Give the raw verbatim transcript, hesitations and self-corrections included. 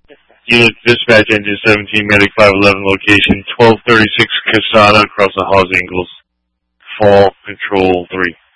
Unit Dispatch Engine seventeen, Medic five eleven, location twelve thirty-six Casada across the Haas Ingles. Fall Control three.